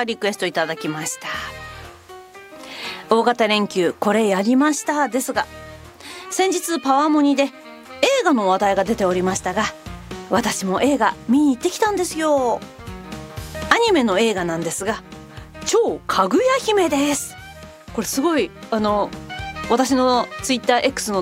からリクエストいただきました。大型連休これやりましたですが、先日パワモニで映画の話題が出ておりましたが、私も映画見に行ってきたんですよ。アニメの映画なんですが、超かぐや姫です。これすごい私のツイッター X の